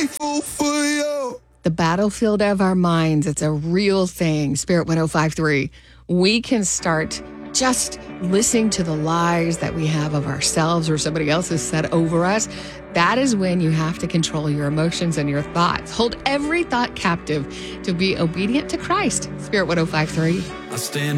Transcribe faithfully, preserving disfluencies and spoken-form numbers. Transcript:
grateful for you. The battlefield of our minds, it's a real thing. Spirit one oh five three. We can start just listening to the lies that we have of ourselves or somebody else has said over us. That is when you have to control your emotions and your thoughts. Hold every thought captive to be obedient to Christ. Spirit one oh five three. I stand